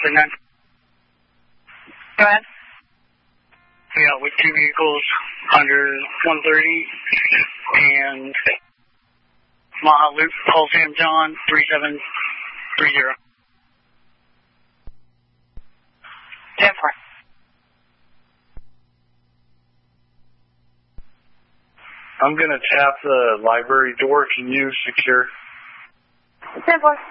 Austin 9. Go ahead. Yeah, with 2 vehicles under 130 and Maha Loop, Paul Sam John 3730. 10-4. I'm going to tap the library door. Can you secure? 10-4.